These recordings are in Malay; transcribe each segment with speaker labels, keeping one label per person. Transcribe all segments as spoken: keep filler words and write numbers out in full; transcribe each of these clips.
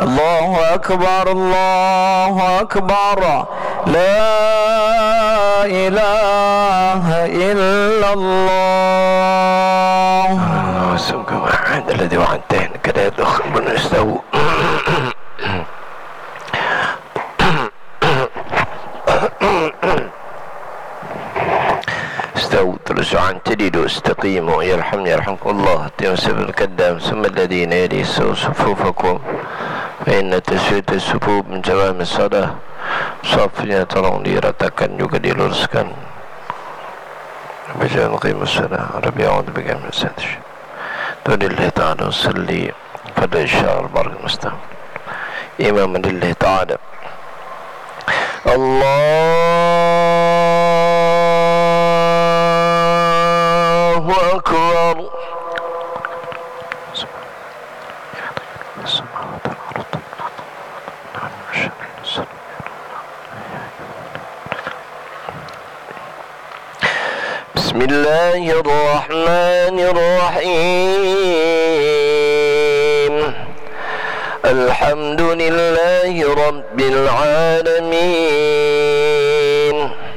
Speaker 1: الله أكبر الله أكبر لا إله إلا الله.
Speaker 2: الله سبحانه وتعالى الذي وعدتين كذا يدخل من استوى استووا ترجعوا عن تدلوا استقيموا يرحمني يرحمكم الله. تنسب الكدام ثم الذين يليسوا صفوفكم فإن تسوية الصفوف من جوامع الصلاة. صافnya tolong diratakan juga diluruskan. Baca qiyam as-salah. Rabbi a'udzu bika min syaitanir rajim. Lillahi ta'ala usalli pada syar barak mustaqim. Imam lillahi ta'ala. Allahu akbar. Bismillahirrahmanirrahim. Alhamdulillahi rabbil alamin.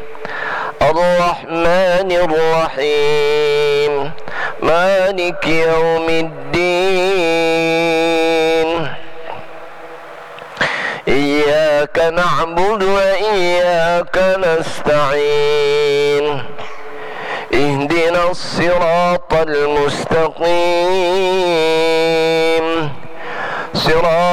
Speaker 2: Ar-Rahmanir Rahim. Maliki yaumiddin. Iyyaka na'budu wa iyyaka nasta'in. اهدنا الصراط المستقيم صراط